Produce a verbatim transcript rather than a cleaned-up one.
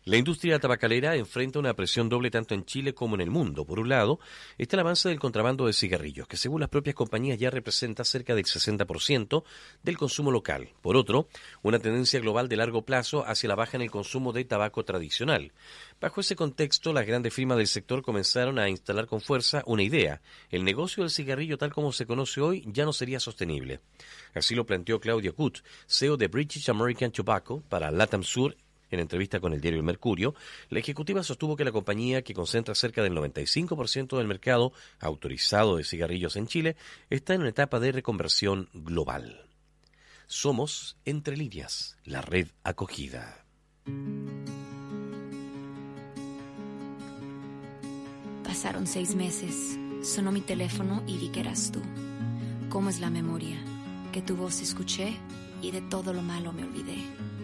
La industria tabacalera enfrenta una presión doble tanto en Chile como en el mundo. Por un lado, está el avance del contrabando de cigarrillos, que según las propias compañías ya representa cerca del sesenta por ciento del consumo local. Por otro, una tendencia global de largo plazo hacia la baja en el consumo de tabaco tradicional. Bajo ese contexto, las grandes firmas del sector comenzaron a instalar con fuerza una idea: el negocio del cigarrillo tal como se conoce hoy ya no sería sostenible. Así lo planteó Claudia Kut, C E O de British American Tobacco para LATAM Sur. En entrevista con el diario El Mercurio, la ejecutiva sostuvo que la compañía, que concentra cerca del noventa y cinco por ciento del mercado autorizado de cigarrillos en Chile, está en una etapa de reconversión global. Somos, entre líneas, la red acogida. Pasaron seis meses, sonó mi teléfono y vi que eras tú. ¿Cómo es la memoria? Que tu voz escuché y de todo lo malo me olvidé.